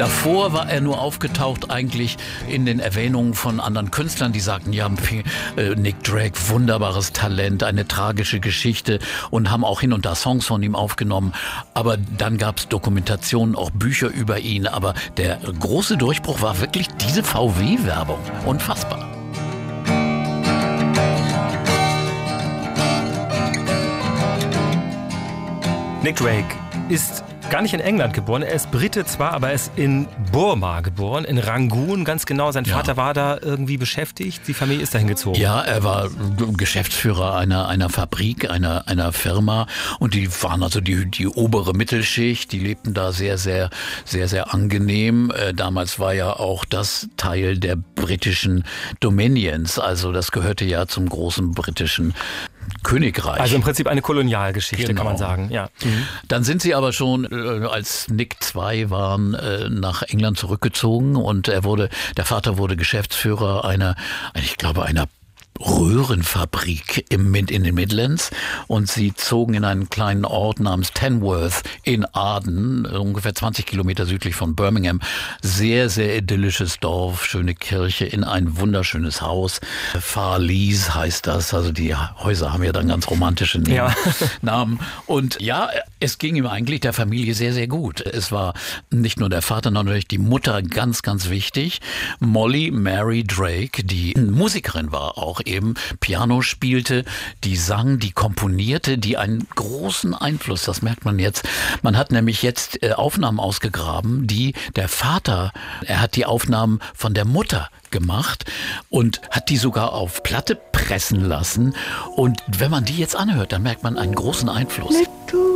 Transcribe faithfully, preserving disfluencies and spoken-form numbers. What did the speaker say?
Davor war er nur aufgetaucht eigentlich in den Erwähnungen von anderen Künstlern, die sagten, ja, Nick Drake, wunderbares Talent, eine tragische Geschichte und haben auch hin und da Songs von ihm aufgenommen. Aber dann gab es Dokumentationen, auch Bücher über ihn. Aber der große Durchbruch war wirklich diese V W-Werbung. Unfassbar. Nick Drake ist gar nicht in England geboren. Er ist Brite zwar, aber er ist in Burma geboren, in Rangoon, ganz genau. Sein Vater ja. war da irgendwie beschäftigt. Die Familie ist dahin gezogen. Ja, er war Geschäftsführer einer, einer Fabrik, einer, einer Firma. Und die waren also die, die obere Mittelschicht. Die lebten da sehr, sehr, sehr, sehr angenehm. Damals war ja auch das Teil der britischen Dominions. Also das gehörte ja zum großen britischen Königreich. Also im Prinzip eine Kolonialgeschichte, genau. kann man sagen. Ja. Mhm. Dann sind sie aber schon, äh, als Nick zwei waren, äh, nach England zurückgezogen und er wurde, der Vater wurde Geschäftsführer einer, ich glaube, einer Röhrenfabrik im, in den Midlands und sie zogen in einen kleinen Ort namens Tamworth in Aden, ungefähr zwanzig Kilometer südlich von Birmingham. Sehr, sehr idyllisches Dorf, schöne Kirche, in ein wunderschönes Haus. Farlees heißt das, also die Häuser haben ja dann ganz romantische Namen. Ja. Namen. Und ja, es ging ihm eigentlich der Familie sehr, sehr gut. Es war nicht nur der Vater, sondern natürlich die Mutter ganz, ganz wichtig. Molly Mary Drake, die Musikerin war auch eben, Piano spielte, die sang, die komponierte, die einen großen Einfluss, das merkt man jetzt. Man hat nämlich jetzt äh, Aufnahmen ausgegraben, die der Vater, er hat die Aufnahmen von der Mutter gemacht und hat die sogar auf Platte pressen lassen. Und wenn man die jetzt anhört, dann merkt man einen großen Einfluss. Little